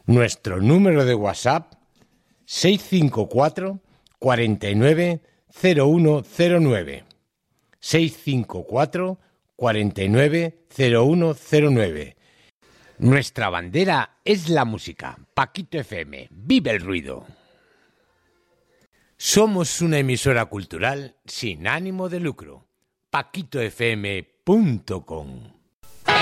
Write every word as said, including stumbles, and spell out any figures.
Nuestro número de WhatsApp seis cinco cuatro, cuatro nueve, cero uno cero nueve. seis cinco cuatro, cuatro nueve, cero uno cero nueve. Nuestra bandera es la música. Paquito F M, ¡vive el ruido! Somos una emisora cultural sin ánimo de lucro. paquito f m punto com